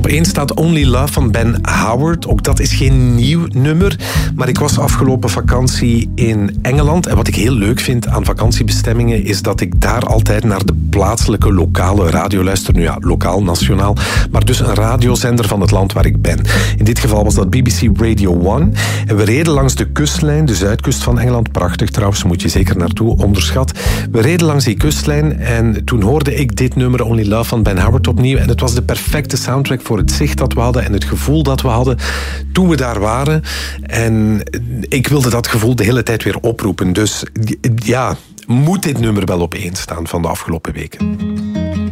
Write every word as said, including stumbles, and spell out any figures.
op één staat Only Love van Ben Howard. Ook dat is geen nieuw nummer. Maar ik was afgelopen vakantie in Engeland. En wat ik heel leuk vind aan vakantiebestemmingen is dat ik daar altijd naar de plaatselijke lokale radio luister. Nu ja, lokaal, nationaal. Maar dus een radiozender van het land waar ik ben. In dit geval was dat B B C Radio één. En we reden langs de kustlijn, de zuidkust van Engeland. Prachtig trouwens, moet je zeker naartoe, onderschat. We reden langs die kustlijn en toen hoorde ik dit nummer Only Love van Ben Howard opnieuw. En het was de perfecte soundtrack voor het zicht dat we hadden en het gevoel dat we hadden toen we daar waren. En ik wilde dat gevoel de hele tijd weer oproepen. Dus ja, moet dit nummer wel op één staan van de afgelopen weken.